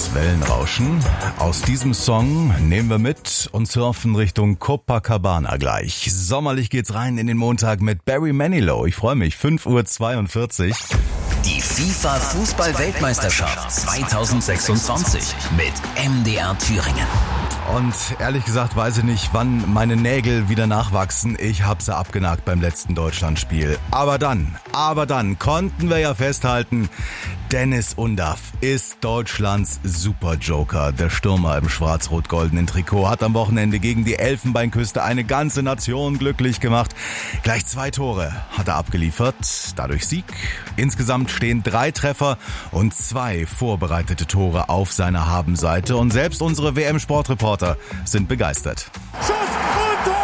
Das Wellenrauschen. Aus diesem Song nehmen wir mit und surfen Richtung Copacabana gleich. Sommerlich geht's rein in den Montag mit Barry Manilow. Ich freue mich. 5:42 Uhr. Die FIFA-Fußball-Weltmeisterschaft 2026 mit MDR Thüringen. Und ehrlich gesagt weiß ich nicht, wann meine Nägel wieder nachwachsen. Ich hab sie abgenagt beim letzten Deutschlandspiel. Aber dann konnten wir ja festhalten, Dennis Undaff ist Deutschlands Superjoker. Der Stürmer im schwarz-rot-goldenen Trikot hat am Wochenende gegen die Elfenbeinküste eine ganze Nation glücklich gemacht. Gleich 2 Tore hat er abgeliefert, dadurch Sieg. Insgesamt stehen 3 Treffer und 2 vorbereitete Tore auf seiner Habenseite. Und selbst unsere WM-Sportreporter sind begeistert. Schuss und Tor!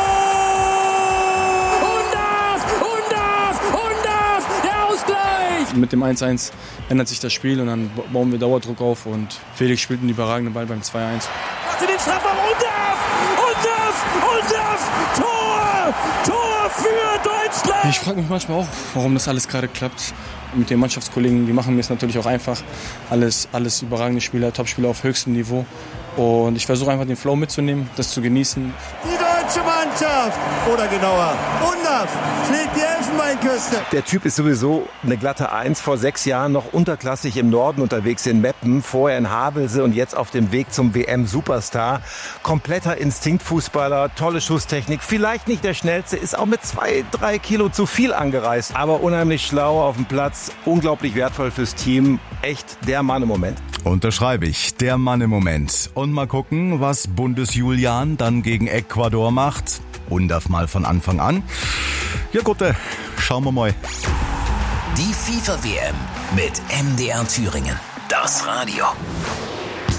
Undaff! Der Ausgleich! Mit dem 1-1 ändert sich das Spiel und dann bauen wir Dauerdruck auf und Felix spielt einen überragenden Ball beim 2-1. Was in den Strafraum! Undaff! Tor für Deutschland! Ich frage mich manchmal auch, warum das alles gerade klappt. Mit den Mannschaftskollegen, die machen mir es natürlich auch einfach. Alles überragende Spieler, Topspieler auf höchstem Niveau. Und ich versuche einfach den Flow mitzunehmen, das zu genießen. Die deutsche Mannschaft, oder genauer, Undaff schlägt die Elfenbeinküste. Der Typ ist sowieso eine glatte 1, vor 6 Jahren noch unterklassig im Norden unterwegs in Meppen, vorher in Havelse und jetzt auf dem Weg zum WM-Superstar. Kompletter Instinktfußballer, tolle Schusstechnik, vielleicht nicht der schnellste, ist auch mit 2-3 Kilo zu viel angereist, aber unheimlich schlau auf dem Platz, unglaublich wertvoll fürs Team, echt der Mann im Moment. Unterschreibe ich, der Mann im Moment. Und mal gucken, was Bundesjulian dann gegen Ecuador macht. Undaff mal von Anfang an. Ja gut, schauen wir mal. Die FIFA-WM mit MDR Thüringen. Das Radio.